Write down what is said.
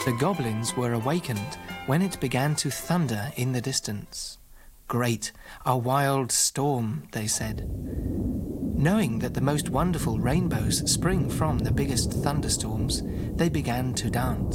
The goblins were awakened when it began to thunder in the distance. "Great, a wild storm," they said. Knowing that the most wonderful rainbows spring from the biggest thunderstorms, they began to dance.